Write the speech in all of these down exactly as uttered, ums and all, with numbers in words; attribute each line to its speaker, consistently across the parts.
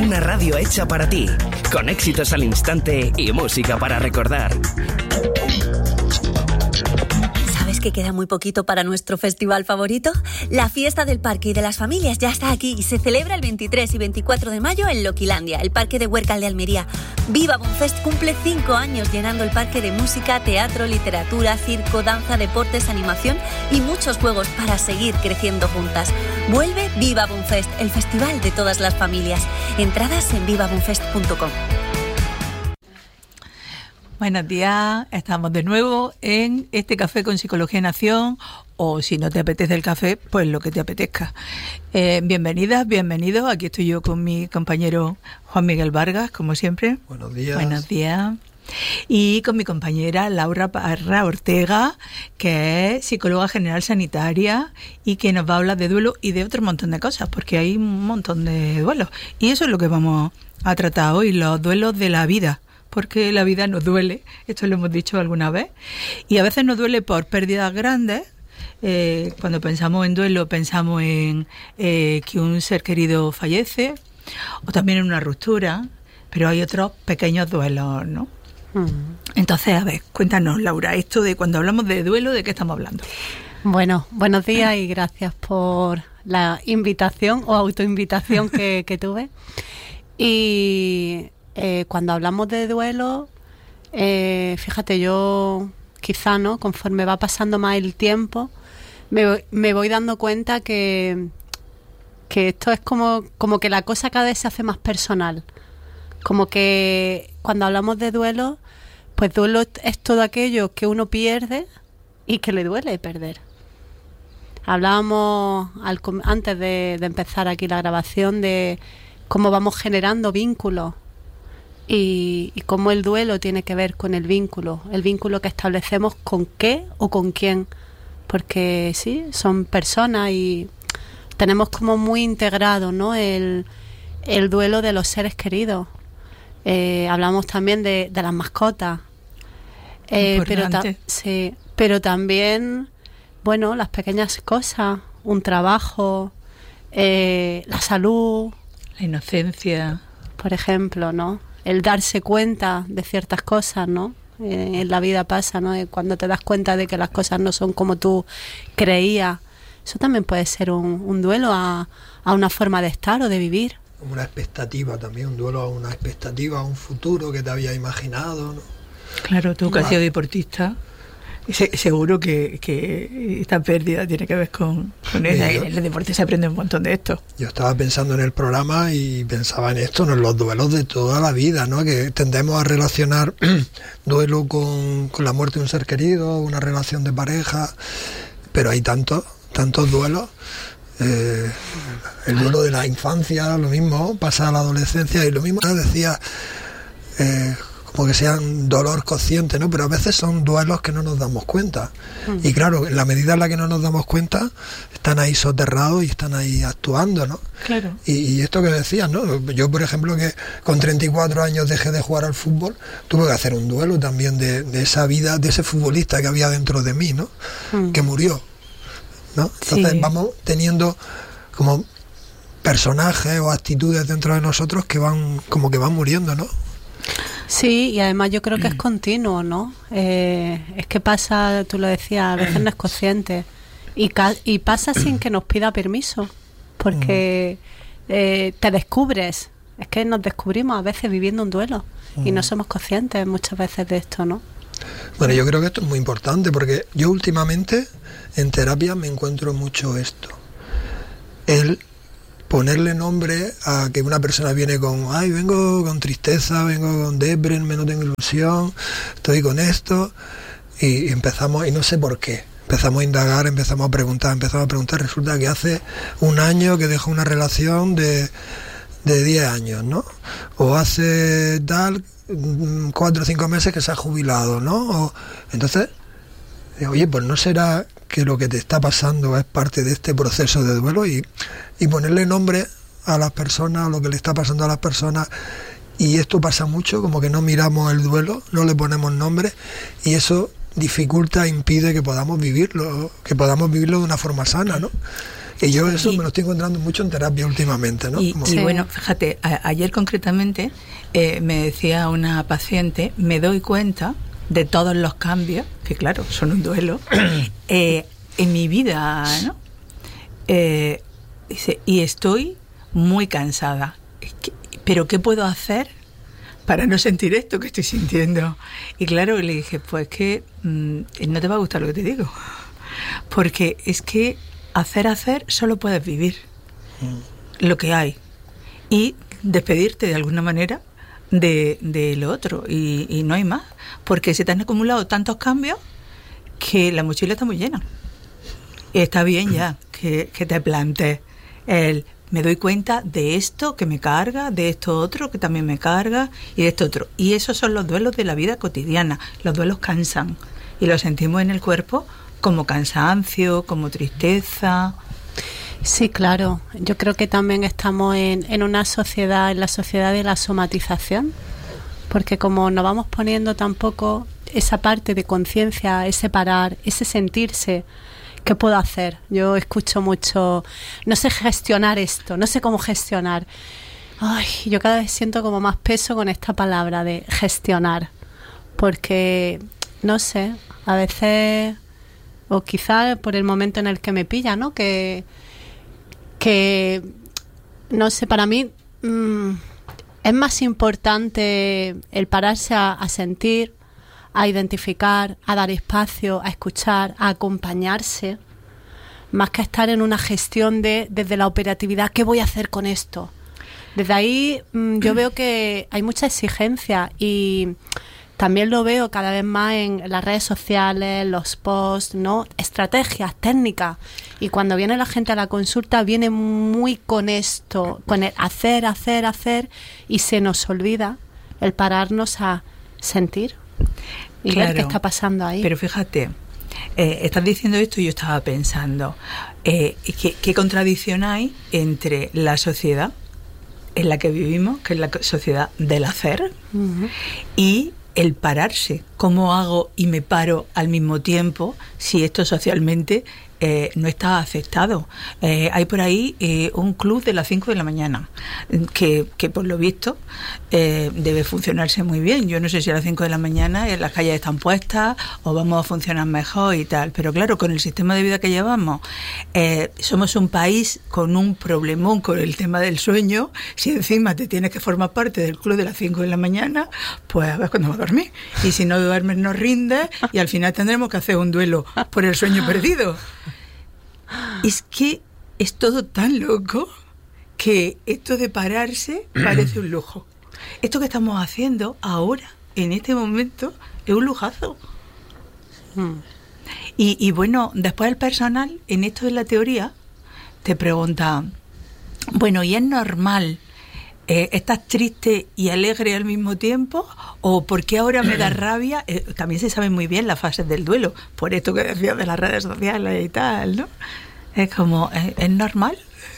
Speaker 1: Una radio hecha para ti, con éxitos al instante y música para recordar.
Speaker 2: ¿Sabes que queda muy poquito para nuestro festival favorito? La fiesta del parque y de las familias ya está aquí y se celebra el veintitrés y veinticuatro de mayo en Loquilandia, el parque de Huércal de Almería. Viva Bonfest cumple cinco años llenando el parque de música, teatro, literatura, circo, danza, deportes, animación y muchos juegos para seguir creciendo juntas. Vuelve Viva Bonfest, el festival de todas las familias. Entradas en viva bonfest punto com.
Speaker 3: Buenos días, estamos de nuevo en este Café con Psicología en Acción, o si no te apetece el café, pues lo que te apetezca. Eh, bienvenidas, bienvenidos, aquí estoy yo con mi compañero Juan Miguel Vargas, como siempre.
Speaker 4: Buenos días.
Speaker 3: Buenos días. Y con mi compañera Laura Parra Ortega, que es psicóloga general sanitaria y que nos va a hablar de duelo y de otro montón de cosas, porque hay un montón de duelos. Y eso es lo que vamos a tratar hoy, los duelos de la vida. Porque la vida nos duele, esto lo hemos dicho alguna vez, y a veces nos duele por pérdidas grandes. Eh, cuando pensamos en duelo pensamos en eh, que un ser querido fallece, o también en una ruptura, pero hay otros pequeños duelos, ¿no? Mm. Entonces, a ver, cuéntanos, Laura, esto de cuando hablamos de duelo, ¿de qué estamos hablando?
Speaker 5: Bueno, buenos días y gracias por la invitación o autoinvitación que, que tuve. Y... Eh, cuando hablamos de duelo, eh, fíjate, yo quizá, ¿no? Conforme va pasando más el tiempo, me, me voy dando cuenta que, que esto es como, como que la cosa cada vez se hace más personal. Como que cuando hablamos de duelo, pues duelo es todo aquello que uno pierde y que le duele perder. Hablábamos al, antes de, de empezar aquí la grabación de cómo vamos generando vínculos. Y, y cómo el duelo tiene que ver con el vínculo, el vínculo que establecemos con qué o con quién, porque sí, son personas y tenemos como muy integrado, ¿no? el, el duelo de los seres queridos. Eh, hablamos también de, de las mascotas, eh, pero, ta- sí, pero también, bueno, las pequeñas cosas, un trabajo, eh, la salud,
Speaker 3: la inocencia,
Speaker 5: por ejemplo, ¿no? El darse cuenta de ciertas cosas, ¿no? Eh, en la vida pasa, ¿no? Cuando te das cuenta de que las cosas no son como tú creías, eso también puede ser un, un duelo a, a una forma de estar o de vivir.
Speaker 4: Una expectativa también, un duelo a una expectativa, a un futuro que te había imaginado, ¿no?
Speaker 3: Claro, tú que has sido deportista, se, seguro que, que esta pérdida tiene que ver con, con ella. En el deporte se aprende un montón de esto.
Speaker 4: Yo estaba pensando en el programa y pensaba en esto, ¿no? En los duelos de toda la vida, ¿no? Que tendemos a relacionar duelo con, con la muerte de un ser querido, una relación de pareja, pero hay tantos, tantos duelos. Eh, el duelo de la infancia, lo mismo, pasa a la adolescencia y lo mismo decía... Eh, como que sean dolor consciente, ¿no? Pero a veces son duelos que no nos damos cuenta. Mm. Y claro, en la medida en la que no nos damos cuenta, están ahí soterrados y están ahí actuando, ¿no?
Speaker 3: Claro.
Speaker 4: Y, y esto que decías, ¿no? Yo, por ejemplo, que con treinta y cuatro años dejé de jugar al fútbol, tuve que hacer un duelo también de, de esa vida, de ese futbolista que había dentro de mí, ¿no? Mm. Que murió, ¿no? Entonces sí. Vamos teniendo como personajes o actitudes dentro de nosotros que van, como que van muriendo, ¿no?
Speaker 5: Sí, y además yo creo que es continuo, ¿no? Eh, es que pasa, tú lo decías, a veces no es consciente y, ca- y pasa sin que nos pida permiso, porque eh, te descubres, es que nos descubrimos a veces viviendo un duelo y no somos conscientes muchas veces de esto, ¿no?
Speaker 4: Bueno, yo creo que esto es muy importante porque yo últimamente en terapia me encuentro mucho esto, el ponerle nombre a que una persona viene con, ay, vengo con tristeza, vengo con depre, no tengo ilusión, estoy con esto, y empezamos, y no sé por qué, empezamos a indagar, empezamos a preguntar, empezamos a preguntar, resulta que hace un año que dejó una relación de, de diez años, ¿no? O hace tal, cuatro o cinco meses que se ha jubilado, ¿no? O, entonces, oye, pues no será que lo que te está pasando es parte de este proceso de duelo y, y ponerle nombre a las personas, a lo que le está pasando a las personas. Y esto pasa mucho, como que no miramos el duelo, no le ponemos nombre y eso dificulta, impide que podamos vivirlo, que podamos vivirlo de una forma sana, ¿no? Y yo eso
Speaker 3: y,
Speaker 4: me lo estoy encontrando mucho en terapia últimamente, ¿no?
Speaker 3: Y,
Speaker 4: Como...
Speaker 3: y sí. Bueno, fíjate, a, ayer concretamente eh, me decía una paciente, me doy cuenta de todos los cambios, que claro, son un duelo, eh, en mi vida, ¿no? Eh, dice, y estoy muy cansada. ¿Pero qué puedo hacer para no sentir esto que estoy sintiendo? Y claro, le dije, pues que mmm, no te va a gustar lo que te digo. Porque es que hacer, hacer, solo puedes vivir mm. lo que hay. Y despedirte de alguna manera de, de lo otro. Y, y no hay más. Porque se te han acumulado tantos cambios que la mochila está muy llena. Y está bien ya que, que te plantees el... Me doy cuenta de esto que me carga, de esto otro que también me carga y de esto otro. Y esos son los duelos de la vida cotidiana. Los duelos cansan y los sentimos en el cuerpo como cansancio, como tristeza.
Speaker 5: Sí, claro. Yo creo que también estamos en, en una sociedad, en la sociedad de la somatización, porque como nos vamos poniendo tampoco esa parte de conciencia, ese parar, ese sentirse... ¿Qué puedo hacer? Yo escucho mucho, no sé gestionar esto, no sé cómo gestionar. Ay, yo cada vez siento como más peso con esta palabra de gestionar, porque, no sé, a veces, o quizá por el momento en el que me pilla, ¿no? Que, que no sé, para mí mmm, es más importante el pararse a, a sentir, a identificar, a dar espacio, a escuchar, a acompañarse, más que estar en una gestión de desde la operatividad, ¿qué voy a hacer con esto? Desde ahí mmm, yo veo que hay mucha exigencia y también lo veo cada vez más en las redes sociales, los posts, ¿no? Estrategias, técnicas. Y cuando viene la gente a la consulta viene muy con esto, con el hacer, hacer, hacer y se nos olvida el pararnos a sentir. Y claro, ver qué está pasando ahí.
Speaker 3: Pero fíjate, eh, estás diciendo esto y yo estaba pensando, eh, ¿qué, qué contradicción hay entre la sociedad en la que vivimos, que es la sociedad del hacer, uh-huh. y el pararse? ¿Cómo hago y me paro al mismo tiempo si esto socialmente eh, no está aceptado? Eh, hay por ahí eh, un club de las cinco de la mañana que, que por lo visto eh, debe funcionarse muy bien. Yo no sé si a las cinco de la mañana las calles están puestas o vamos a funcionar mejor y tal, pero claro, con el sistema de vida que llevamos eh, somos un país con un problemón con el tema del sueño. Si encima te tienes que formar parte del club de las cinco de la mañana, pues a ver cuándo vas a dormir, y si no duermes no rindes y al final tendremos que hacer un duelo por el sueño perdido. Es que es todo tan loco que esto de pararse parece un lujo. Esto que estamos haciendo ahora, en este momento, es un lujazo. Hmm. Y, y bueno, después el personal, en esto de la teoría, te pregunta, bueno, ¿y es normal eh, estás triste y alegre al mismo tiempo? ¿O por qué ahora me da rabia? Eh, también se saben muy bien las fases del duelo, por esto que decías de las redes sociales y tal, ¿no? Es como, ¿es, es normal?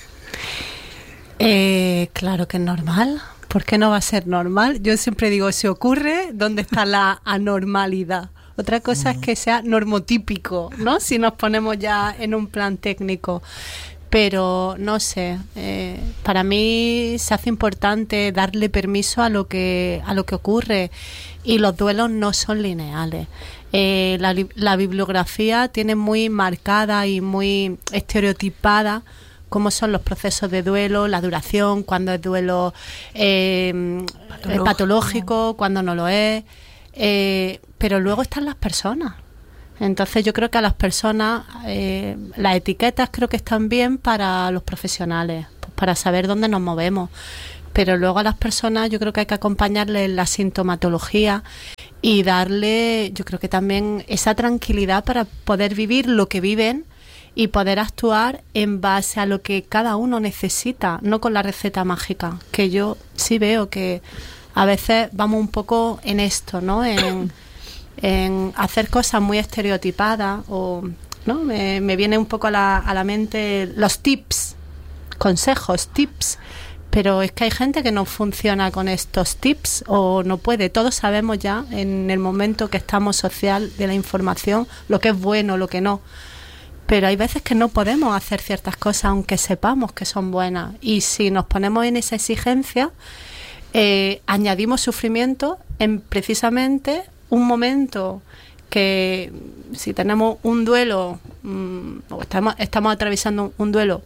Speaker 5: Eh, claro que es normal. ¿Por qué no va a ser normal? Yo siempre digo, si ocurre, ¿dónde está la anormalidad? Otra cosa uh-huh. es que sea normotípico, ¿no? Si nos ponemos ya en un plan técnico. Pero no sé, eh, para mí se hace importante darle permiso a lo que a lo que ocurre, y los duelos no son lineales. Eh, la, la bibliografía tiene muy marcada y muy estereotipada cómo son los procesos de duelo, la duración, cuándo es duelo eh, patológico. patológico, cuándo no lo es, eh, pero luego están las personas. Entonces yo creo que a las personas, eh, las etiquetas creo que están bien para los profesionales, pues para saber dónde nos movemos, pero luego a las personas yo creo que hay que acompañarles en la sintomatología y darle, yo creo que también esa tranquilidad para poder vivir lo que viven y poder actuar en base a lo que cada uno necesita, no con la receta mágica, que yo sí veo que a veces vamos un poco en esto, ¿no? En... en hacer cosas muy estereotipadas, o no me, me viene un poco a la, a la mente los tips, consejos, tips, pero es que hay gente que no funciona con estos tips o no puede. Todos sabemos ya en el momento que estamos social de la información lo que es bueno, lo que no, pero hay veces que no podemos hacer ciertas cosas aunque sepamos que son buenas, y si nos ponemos en esa exigencia, eh, añadimos sufrimiento en precisamente un momento que, si tenemos un duelo mmm, o estamos, estamos atravesando un, un duelo,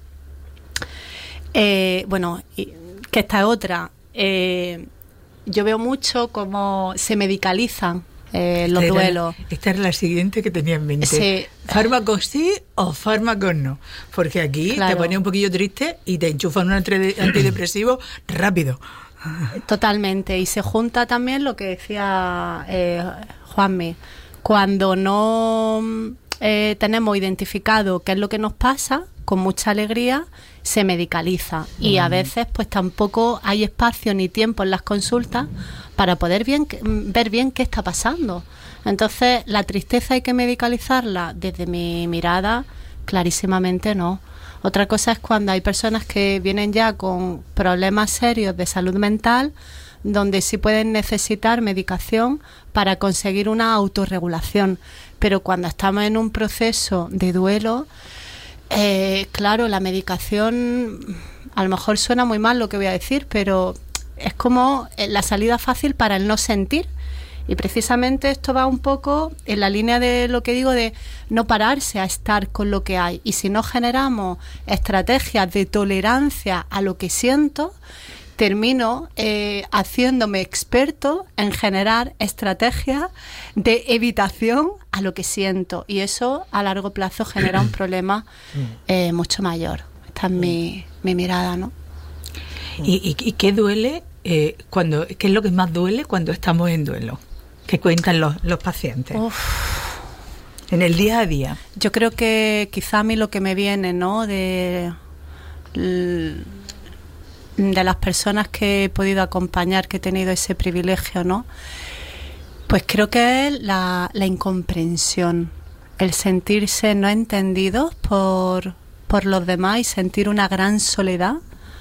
Speaker 5: eh, bueno, y, que esta es otra, eh, yo veo mucho cómo se medicalizan eh, los
Speaker 3: esta
Speaker 5: duelos.
Speaker 3: Era, esta era la siguiente que tenía en mente.
Speaker 5: Sí.
Speaker 3: Fármacos sí o fármacos no. Porque aquí
Speaker 5: Claro.
Speaker 3: te pones un poquillo triste y te enchufan un antidepresivo rápido.
Speaker 5: Totalmente. Y se junta también lo que decía eh, Juanmi. Cuando no eh, tenemos identificado qué es lo que nos pasa, con mucha alegría se medicaliza, y a veces pues tampoco hay espacio ni tiempo en las consultas para poder bien, ver bien qué está pasando. Entonces, la tristeza hay que medicalizarla, desde mi mirada, clarísimamente no. Otra cosa es cuando hay personas que vienen ya con problemas serios de salud mental, donde sí pueden necesitar medicación para conseguir una autorregulación. Pero cuando estamos en un proceso de duelo, eh, claro, la medicación, a lo mejor suena muy mal lo que voy a decir, pero es como la salida fácil para el no sentir. Y precisamente esto va un poco en la línea de lo que digo, de no pararse a estar con lo que hay. Y si no generamos estrategias de tolerancia a lo que siento, termino eh, haciéndome experto en generar estrategias de evitación a lo que siento. Y eso a largo plazo genera un problema eh, mucho mayor. Esta es mi, mi mirada, ¿no?
Speaker 3: ¿Y, y, y qué duele? Eh, cuando, ¿qué es lo que más duele cuando estamos en duelo? ¿Qué cuentan los, los pacientes?
Speaker 5: Uf.
Speaker 3: En el día a día.
Speaker 5: Yo creo que quizá a mí lo que me viene, ¿no?, de, de las personas que he podido acompañar, que he tenido ese privilegio, ¿no?, pues creo que es la, la incomprensión, el sentirse no entendidos por, por los demás y sentir una gran soledad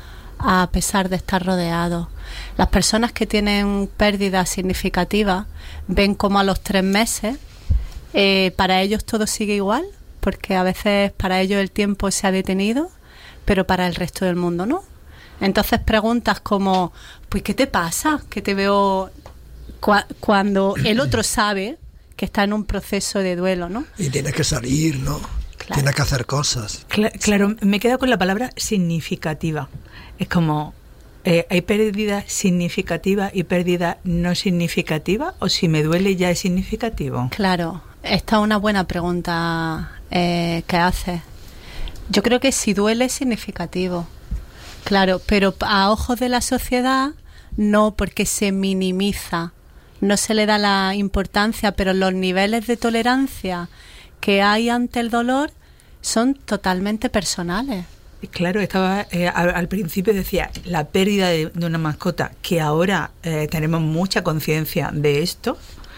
Speaker 5: a pesar de estar rodeados. Las personas que tienen pérdidas significativas ven como a los tres meses eh, para ellos todo sigue igual, porque a veces para ellos el tiempo se ha detenido, pero para el resto del mundo no. Entonces preguntas como, pues ¿qué te pasa? Que te veo Cu- cuando el otro sabe que está en un proceso de duelo, ¿no?
Speaker 4: Y tienes que salir, ¿no?
Speaker 5: Claro.
Speaker 4: Tienes que hacer cosas.
Speaker 3: Cla- claro, me he quedado con la palabra significativa. Es como, eh, ¿hay pérdida significativa y pérdida no significativa? ¿O si me duele ya es significativo?
Speaker 5: Claro, esta es una buena pregunta eh, que haces. Yo creo que si duele es significativo, claro, pero a ojos de la sociedad no, porque se minimiza, no se le da la importancia, pero los niveles de tolerancia que hay ante el dolor son totalmente personales.
Speaker 3: Claro, estaba eh, al, al principio decía la pérdida de, de una mascota, que ahora eh, tenemos mucha conciencia de esto,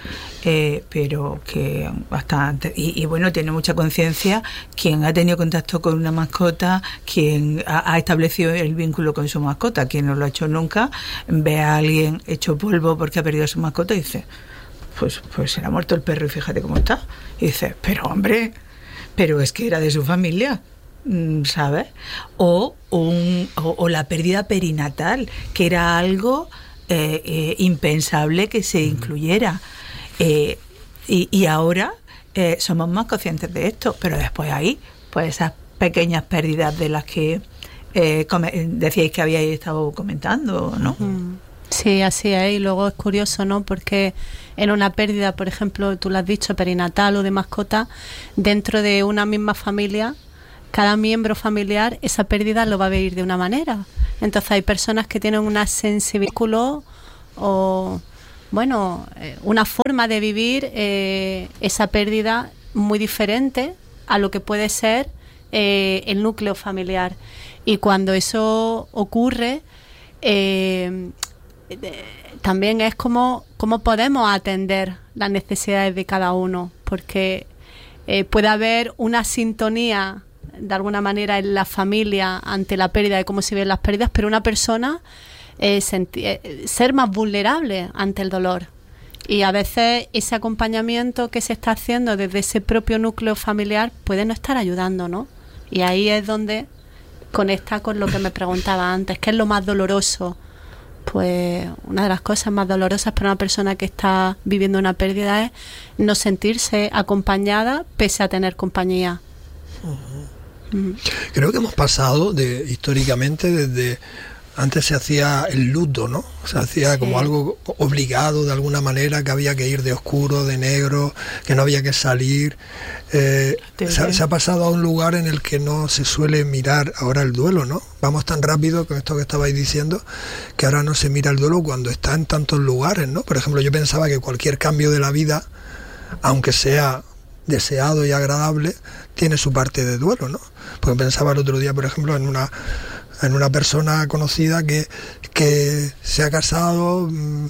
Speaker 3: eh, pero que bastante, y, y bueno, tiene mucha conciencia quien ha tenido contacto con una mascota, quien ha, ha establecido el vínculo con su mascota, quien no lo ha hecho nunca, ve a alguien hecho polvo porque ha perdido a su mascota y dice, pues, pues se le ha muerto el perro y fíjate cómo está. Y dice, pero hombre, pero es que era de su familia, ¿sabes? O, un, o, o la pérdida perinatal, que era algo eh, eh, impensable que se incluyera. Eh, y, y ahora eh, somos más conscientes de esto, pero después hay pues esas pequeñas pérdidas de las que eh, come, decíais que habíais estado comentando, ¿no?
Speaker 5: Mm. Sí, así es. Y luego es curioso, ¿no? Porque en una pérdida, por ejemplo, tú lo has dicho, perinatal o de mascota, dentro de una misma familia, cada miembro familiar esa pérdida lo va a vivir de una manera. Entonces hay personas que tienen una sensibilidad o, bueno, una forma de vivir eh, esa pérdida muy diferente a lo que puede ser eh, el núcleo familiar. Y cuando eso ocurre, eh, también es como cómo podemos atender las necesidades de cada uno, porque eh, puede haber una sintonía de alguna manera en la familia ante la pérdida, de cómo se ven las pérdidas, pero una persona eh, senti- eh, ser más vulnerable ante el dolor. Y a veces ese acompañamiento que se está haciendo desde ese propio núcleo familiar puede no estar ayudando, ¿no? Y ahí es donde conecta con lo que me preguntaba antes, ¿qué es lo más doloroso? Pues una de las cosas más dolorosas para una persona que está viviendo una pérdida es no sentirse acompañada pese a tener compañía.
Speaker 4: Uh-huh. Mm. Creo que hemos pasado de históricamente desde... Antes se hacía el luto, ¿no? Se hacía sí. como algo obligado de alguna manera, que había que ir de oscuro, de negro, que no había que salir. Eh, se, se ha pasado a un lugar en el que no se suele mirar ahora el duelo, ¿no? Vamos tan rápido con esto que estabais diciendo, que ahora no se mira el duelo cuando está en tantos lugares, ¿no? Por ejemplo, yo pensaba que cualquier cambio de la vida, aunque sea deseado y agradable, tiene su parte de duelo, ¿no? Porque pensaba el otro día, por ejemplo, en una... en una persona conocida que, que se ha casado,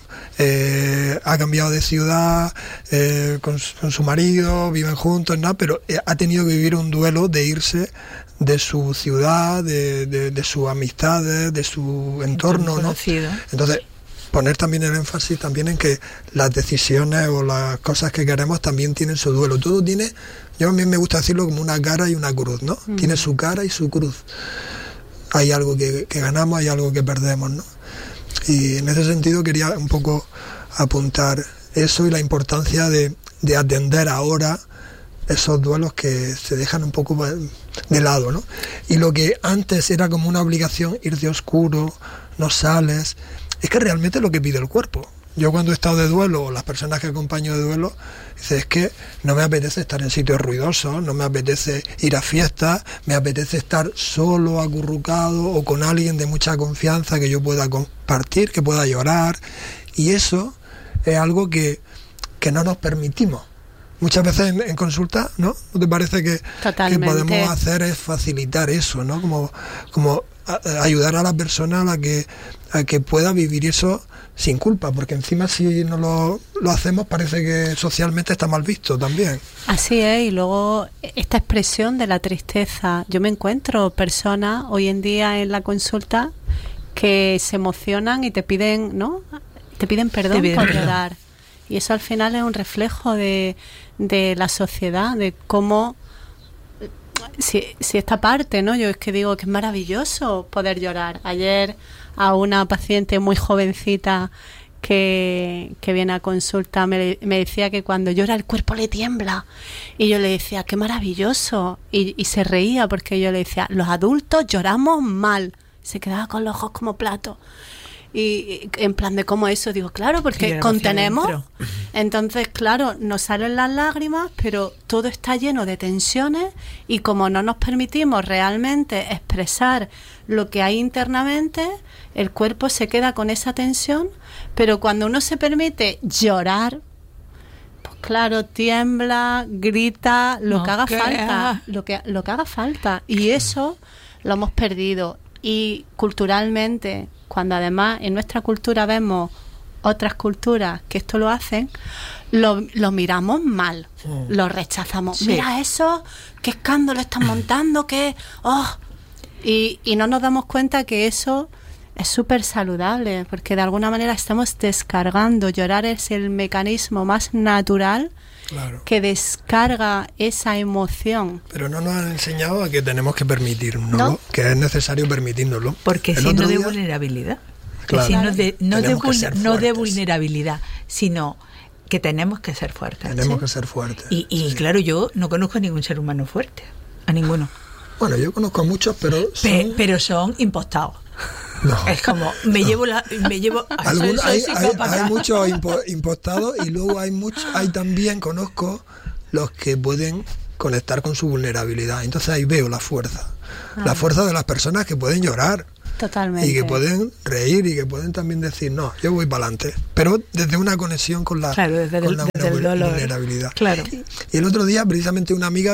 Speaker 4: eh, ha cambiado de ciudad eh, con, con su marido, viven juntos, ¿no? Pero ha tenido que vivir un duelo de irse de su ciudad, de, de, de sus amistades, de su entorno, ¿no? Entonces, poner también el énfasis también en que las decisiones o las cosas que queremos también tienen su duelo. Todo tiene, yo a mí me gusta decirlo como una cara y una cruz, ¿no? Mm. Tiene su cara y su cruz. Hay algo que, que ganamos, hay algo que perdemos, ¿no? Y en ese sentido quería un poco apuntar eso y la importancia de, de atender ahora esos duelos que se dejan un poco de lado, ¿no? Y lo que antes era como una obligación, ir de oscuro, no sales, es que realmente es lo que pide el cuerpo. Yo cuando he estado de duelo, o las personas que acompaño de duelo, dice, es que no me apetece estar en sitios ruidosos, no me apetece ir a fiestas, me apetece estar solo, acurrucado, o con alguien de mucha confianza que yo pueda compartir, que pueda llorar, y eso es algo que, que no nos permitimos. Muchas veces en, en consulta, ¿no? ¿No te parece que, que podemos hacer es facilitar eso, ¿no? Como, como a, a ayudar a la persona a la que, a que pueda vivir eso sin culpa, porque encima si no lo, lo hacemos parece que socialmente está mal visto también.
Speaker 5: Así es, y luego esta expresión de la tristeza. Yo me encuentro personas hoy en día en la consulta que se emocionan y te piden, ¿no? Te piden perdón te por llorar. Y eso al final es un reflejo de, de la sociedad, de cómo si, si esta parte, ¿no? Yo es que digo que es maravilloso poder llorar. Ayer a una paciente muy jovencita que, que viene a consulta me, me decía que cuando llora el cuerpo le tiembla, y yo le decía, qué maravilloso, y, y se reía porque yo le decía, los adultos lloramos mal, se quedaba con los ojos como platos. Y en plan de cómo eso, digo, claro, porque contenemos, entonces claro, nos salen las lágrimas, pero todo está lleno de tensiones, y como no nos permitimos realmente expresar lo que hay internamente, el cuerpo se queda con esa tensión. Pero cuando uno se permite llorar, pues claro, tiembla, grita, lo no que haga queda. falta, lo que, lo que haga falta, y eso lo hemos perdido. Y culturalmente, cuando además en nuestra cultura vemos otras culturas que esto lo hacen, lo, lo miramos mal, mm. lo rechazamos. Sí. Mira eso, qué escándalo están montando, qué... Oh. Y, y no nos damos cuenta que eso es súper saludable, porque de alguna manera estamos descargando. Llorar es el mecanismo más natural, claro, que descarga esa emoción.
Speaker 4: Pero no nos han enseñado a que tenemos que permitirnoslo, ¿no? Que es necesario permitirnoslo.
Speaker 3: Porque el signo de día, vulnerabilidad. Claro, signo de, no, de, vul- no de vulnerabilidad, sino que tenemos que ser fuertes.
Speaker 4: Tenemos
Speaker 3: ¿sí?
Speaker 4: que ser fuertes.
Speaker 3: Y, y
Speaker 4: sí.
Speaker 3: claro, yo no conozco a ningún ser humano fuerte, a ninguno.
Speaker 4: Bueno, yo conozco a muchos, pero son...
Speaker 3: Pe- pero son impostados. No. Es como, me no. llevo la, me llevo
Speaker 4: Algún, soy, soy hay, hay, hay muchos impo, impostados, y luego hay muchos, hay también, conozco los que pueden conectar con su vulnerabilidad. Entonces ahí veo la fuerza. Ah. La fuerza de las personas que pueden llorar.
Speaker 5: Totalmente.
Speaker 4: Y que pueden reír y que pueden también decir, no, yo voy para adelante. Pero desde una conexión con la,
Speaker 3: claro, desde
Speaker 4: con
Speaker 3: el,
Speaker 4: la
Speaker 3: desde
Speaker 4: vulner-
Speaker 3: el dolor.
Speaker 4: vulnerabilidad.
Speaker 3: Claro.
Speaker 4: Y, y el otro día, precisamente, una amiga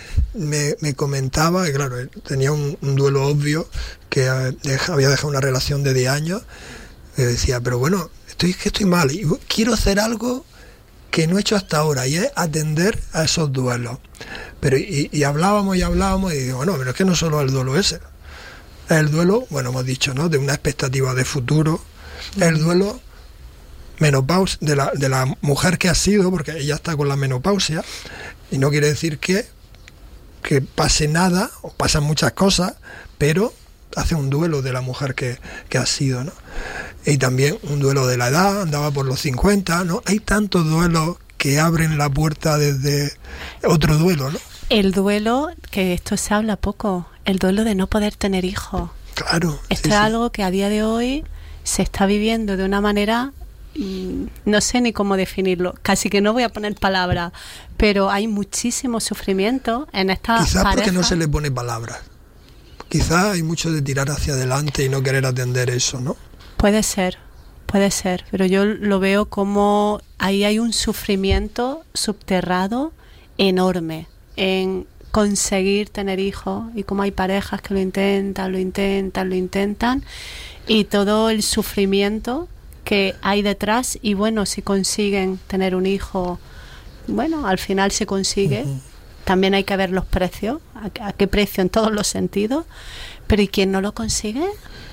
Speaker 4: me, me comentaba que, claro, tenía un, un duelo obvio, que había dejado una relación de diez años. Y decía, pero bueno, estoy que estoy mal y quiero hacer algo que no he hecho hasta ahora, y es atender a esos duelos. Pero y, y hablábamos y hablábamos y digo, bueno, pero es que no solo el duelo ese. El duelo, bueno, hemos dicho, ¿no?, de una expectativa de futuro. El duelo menopausia, de la, de la mujer que ha sido, porque ella está con la menopausia, y no quiere decir que, que pase nada, o pasan muchas cosas, pero hace un duelo de la mujer que, que ha sido, ¿no? Y también un duelo de la edad, andaba por los cincuenta, ¿no? Hay tantos duelos que abren la puerta desde otro duelo, ¿no?
Speaker 5: El duelo, que esto se habla poco, el duelo de no poder tener hijos.
Speaker 4: Claro.
Speaker 5: Esto
Speaker 4: sí,
Speaker 5: es
Speaker 4: sí.
Speaker 5: algo que a día de hoy se está viviendo de una manera, mmm, no sé ni cómo definirlo, casi que no voy a poner palabras, pero hay muchísimo sufrimiento en esta
Speaker 4: Quizás
Speaker 5: pareja.
Speaker 4: porque no se le pone palabras. Quizás hay mucho de tirar hacia adelante y no querer atender eso, ¿no?
Speaker 5: Puede ser, puede ser, pero yo lo veo como ahí hay un sufrimiento subterrado enorme en conseguir tener hijos, y como hay parejas que lo intentan, lo intentan, lo intentan, y todo el sufrimiento que hay detrás, y bueno, si consiguen tener un hijo, bueno, al final se consigue. Uh-huh. También hay que ver los precios, a, a qué precio en todos los sentidos, pero ¿y quién no lo consigue?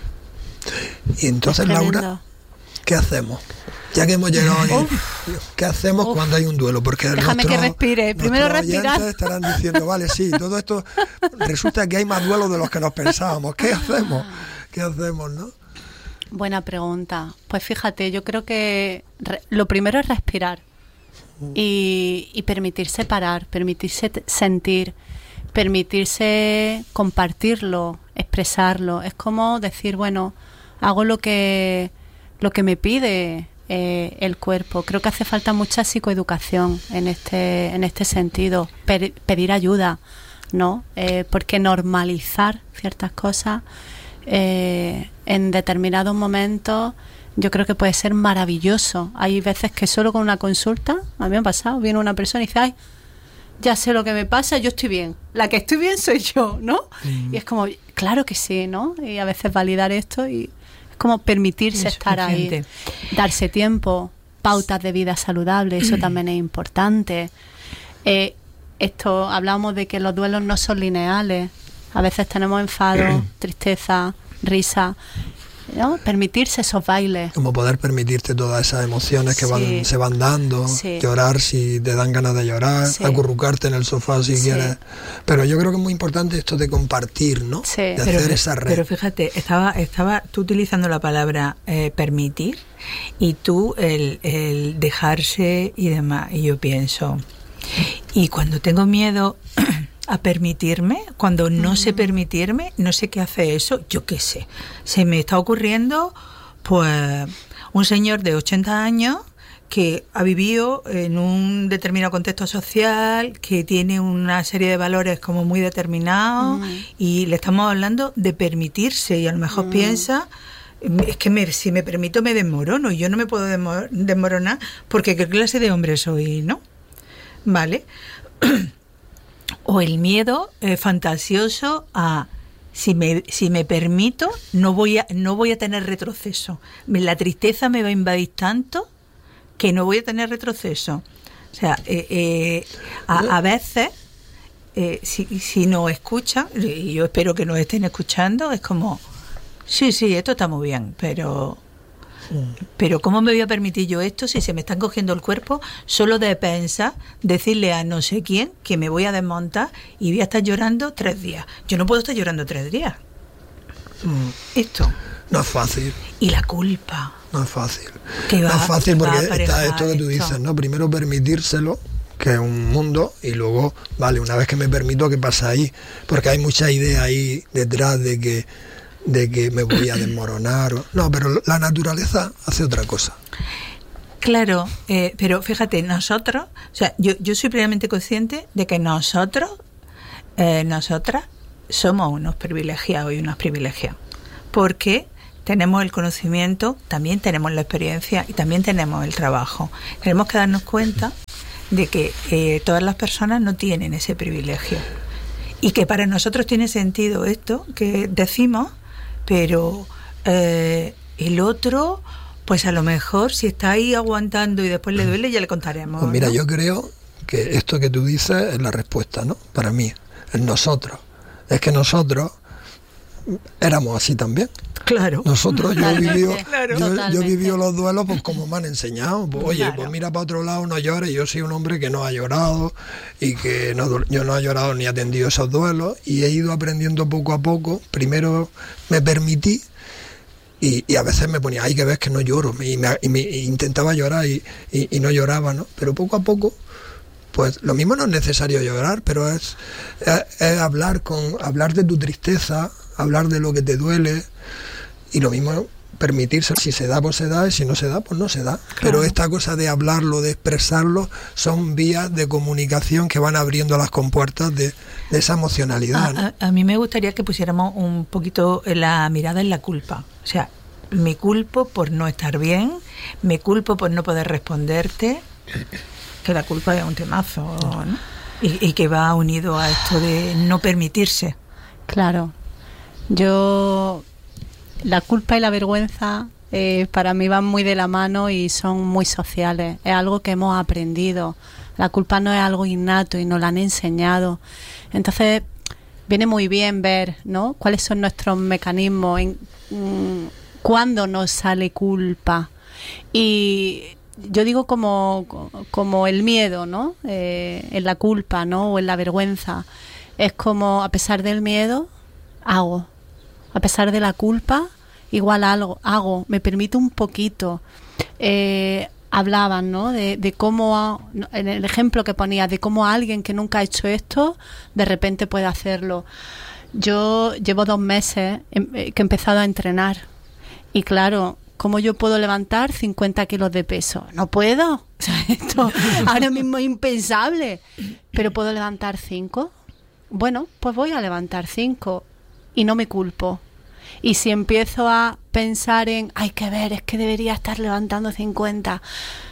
Speaker 4: Y entonces, Laura, ¿qué hacemos? Ya que hemos llegado ahí, ¿qué hacemos Uf. cuando hay un duelo? Porque
Speaker 5: déjame
Speaker 4: nuestros,
Speaker 5: que respire, primero respirar.
Speaker 4: Estarán diciendo, vale, sí, todo esto resulta que hay más duelos de los que nos pensábamos. ¿Qué hacemos? ¿Qué hacemos, no?
Speaker 5: Buena pregunta. Pues fíjate, yo creo que re, lo primero es respirar y, y permitirse parar, permitirse t- sentir, permitirse compartirlo, expresarlo. Es como decir, bueno, hago lo que lo que me pide eh, el cuerpo. Creo que hace falta mucha psicoeducación en este en este sentido. Per, pedir ayuda, ¿no? Eh, porque normalizar ciertas cosas eh, en determinados momentos yo creo que puede ser maravilloso. Hay veces que solo con una consulta, a mí me ha pasado, viene una persona y dice, ay, ya sé lo que me pasa, yo estoy bien. La que estoy bien soy yo, ¿no? Mm. Y es como, claro que sí, ¿no? Y a veces validar esto y es como permitirse es estar suficiente. Ahí, darse tiempo, pautas de vida saludable, eso también es importante. Eh, esto, hablamos de que los duelos no son lineales. A veces tenemos enfado, tristeza, risa, ¿no? Permitirse esos bailes.
Speaker 4: Como poder permitirte todas esas emociones que sí. van, se van dando, sí. llorar si te dan ganas de llorar, sí. acurrucarte en el sofá si sí. quieres. Pero yo creo que es muy importante esto de compartir, ¿no?
Speaker 5: Sí.
Speaker 4: De
Speaker 3: pero,
Speaker 4: hacer esa red.
Speaker 3: Pero fíjate, estaba, estaba tú utilizando la palabra eh, permitir y tú el, el dejarse y demás. Y yo pienso, y cuando tengo miedo a permitirme, cuando no sé permitirme, no sé qué hace eso, yo qué sé. Se me está ocurriendo, pues, un señor de ochenta años que ha vivido en un determinado contexto social, que tiene una serie de valores como muy determinados, mm. y le estamos hablando de permitirse, y a lo mejor mm. piensa, es que me, si me permito me desmorono, y yo no me puedo desmor- desmoronar porque qué clase de hombre soy, ¿no? ¿Vale? O el miedo eh, fantasioso a si me si me permito no voy a no voy a tener retroceso. La tristeza me va a invadir tanto que no voy a tener retroceso. O sea, eh, eh, a, a veces eh, si, si nos escuchan, y yo espero que nos estén escuchando, es como sí, sí, esto está muy bien, pero pero ¿cómo me voy a permitir yo esto si se me están cogiendo el cuerpo solo de pensar, decirle a no sé quién que me voy a desmontar y voy a estar llorando tres días? Yo no puedo estar llorando tres días. Mm. Esto.
Speaker 4: No es fácil.
Speaker 3: Y la culpa.
Speaker 4: No es fácil.
Speaker 3: Que va,
Speaker 4: no es fácil porque está esto que tú
Speaker 3: esto.
Speaker 4: dices, ¿no? Primero permitírselo, que es un mundo, y luego, vale, una vez que me permito, ¿qué pasa ahí? Porque hay mucha idea ahí detrás de que de que me voy a desmoronar. No, pero la naturaleza hace otra cosa.
Speaker 3: Claro, eh, pero fíjate, nosotros, o sea, yo, yo soy plenamente consciente de que nosotros, eh, nosotras, somos unos privilegiados y unas privilegiadas. Porque tenemos el conocimiento, también tenemos la experiencia y también tenemos el trabajo. Tenemos que darnos cuenta de que eh, todas las personas no tienen ese privilegio. Y que para nosotros tiene sentido esto que decimos, pero eh, el otro, pues a lo mejor si está ahí aguantando y después le duele, ya le contaremos.
Speaker 4: Pues mira,
Speaker 3: ¿no?
Speaker 4: Yo creo que esto que tú dices es la respuesta, ¿no? Para mí, es nosotros. Es que nosotros, éramos así también.
Speaker 3: Claro.
Speaker 4: Nosotros, yo he vivido,
Speaker 3: Claro.
Speaker 4: yo, yo he
Speaker 5: Totalmente.
Speaker 4: vivido los duelos pues como me han enseñado. Pues, oye,
Speaker 3: Claro.
Speaker 4: pues mira para otro lado, no llores. Yo soy un hombre que no ha llorado y que no, yo no he llorado ni atendido esos duelos, y he ido aprendiendo poco a poco. Primero me permití y, y a veces me ponía, ay, que ves que no lloro, y, me, y me y intentaba llorar y, y, y no lloraba, ¿no? Pero poco a poco, pues lo mismo no es necesario llorar, pero es, es, es hablar con hablar de tu tristeza, hablar de lo que te duele, y lo mismo permitirse, si se da pues se da, y si no se da pues no se da. Claro. Pero esta cosa de hablarlo, de expresarlo, son vías de comunicación que van abriendo las compuertas de, de esa emocionalidad, ¿no?
Speaker 3: A, a, a mí me gustaría que pusiéramos un poquito la mirada en la culpa. O sea, me culpo por no estar bien, me culpo por no poder responderte, que la culpa es un temazo, ¿no? Y, y que va unido a esto de no permitirse.
Speaker 5: Claro. Yo... La culpa y la vergüenza eh, para mí van muy de la mano y son muy sociales. Es algo que hemos aprendido. La culpa no es algo innato y nos la han enseñado. Entonces viene muy bien ver, ¿no?, cuáles son nuestros mecanismos, en, mmm, cuándo nos sale culpa. Y yo digo como, como el miedo, ¿no?, eh, en la culpa, ¿no?, o en la vergüenza. Es como, a pesar del miedo, hago. A pesar de la culpa, igual algo hago, me permito un poquito. Eh, hablaban, ¿no?, de, de cómo, en el ejemplo que ponía, de cómo alguien que nunca ha hecho esto, de repente puede hacerlo. Yo llevo dos meses que he empezado a entrenar. Y claro, ¿cómo yo puedo levantar cincuenta kilos de peso? No puedo. O sea, esto ahora mismo es impensable. Pero ¿puedo levantar cinco? Bueno, pues voy a levantar cinco. Y no me culpo. Y si empiezo a pensar en, hay que ver, es que debería estar levantando cincuenta,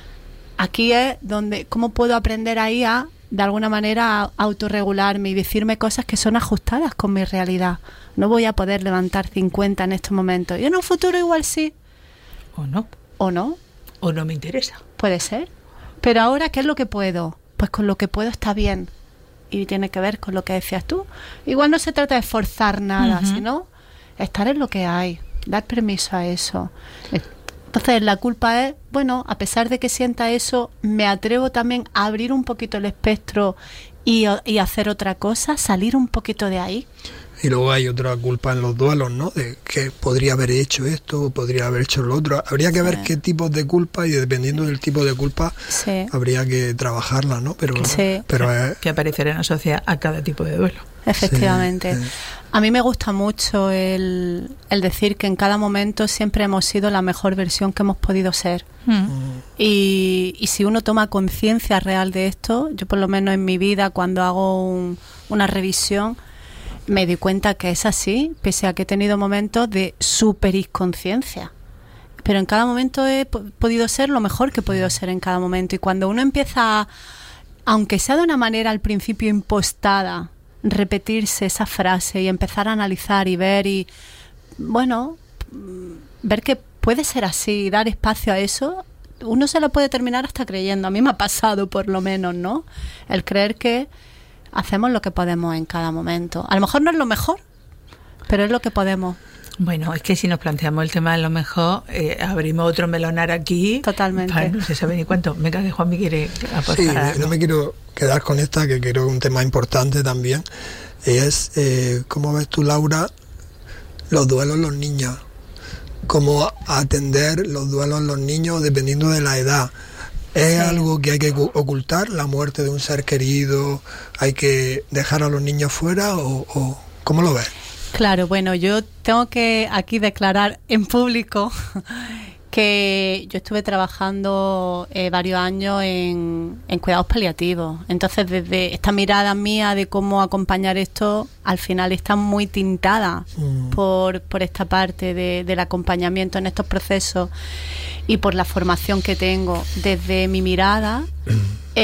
Speaker 5: aquí es donde, ¿cómo puedo aprender ahí a, de alguna manera, a autorregularme y decirme cosas que son ajustadas con mi realidad? No voy a poder levantar cincuenta en estos momentos. Y en un futuro igual sí.
Speaker 3: O no.
Speaker 5: O no.
Speaker 3: O no me interesa.
Speaker 5: Puede ser. Pero ahora, ¿qué es lo que puedo? Pues con lo que puedo está bien. Y tiene que ver con lo que decías tú. Igual no se trata de forzar nada, uh-huh. sino estar en lo que hay, dar permiso a eso. Entonces la culpa es, bueno, a pesar de que sienta eso, me atrevo también a abrir un poquito el espectro y, y hacer otra cosa, salir un poquito de ahí.
Speaker 4: Y luego hay otra culpa en los duelos, ¿no? De que podría haber hecho esto, podría haber hecho lo otro. Habría que sí. ver qué tipos de culpa, y dependiendo del tipo de culpa, sí. habría que trabajarla, ¿no? Pero,
Speaker 5: sí.
Speaker 4: pero
Speaker 3: que,
Speaker 4: es...
Speaker 3: que aparecerán asociadas a cada tipo de duelo.
Speaker 5: Efectivamente.
Speaker 4: Sí, sí.
Speaker 5: A mí me gusta mucho el, el decir que en cada momento siempre hemos sido la mejor versión que hemos podido ser. Mm. Y, y si uno toma conciencia real de esto, yo por lo menos en mi vida, cuando hago un, una revisión, me di cuenta que es así, pese a que he tenido momentos de súper inconsciencia. Pero en cada momento he p- podido ser lo mejor que he podido ser en cada momento. Y cuando uno empieza, a, aunque sea de una manera al principio impostada, repetirse esa frase y empezar a analizar y ver y, bueno, ver que puede ser así, dar espacio a eso, uno se lo puede terminar hasta creyendo. A mí me ha pasado, por lo menos, ¿no? El creer que hacemos lo que podemos en cada momento. A lo mejor no es lo mejor, pero es lo que podemos.
Speaker 3: Bueno, es que si nos planteamos el tema de lo mejor, eh, abrimos otro melonar aquí.
Speaker 5: Totalmente.
Speaker 3: Para no se sabe ni cuánto. Venga, que Juanmi quiere aportar.
Speaker 4: Sí,
Speaker 3: algo.
Speaker 4: no me quiero quedar con esta, que creo que es un tema importante también. Es, eh, ¿cómo ves tú, Laura, los duelos en los niños? ¿Cómo atender los duelos en los niños dependiendo de la edad? ¿Es sí. algo que hay que ocultar, la muerte de un ser querido? ¿Hay que dejar a los niños fuera? ¿O, o cómo lo ves?
Speaker 5: Claro, bueno, yo tengo que aquí declarar en público que yo estuve trabajando eh, varios años en, en cuidados paliativos. Entonces, desde esta mirada mía de cómo acompañar esto, al final está muy tintada mm. por, por esta parte de, del acompañamiento en estos procesos y por la formación que tengo. Desde mi mirada...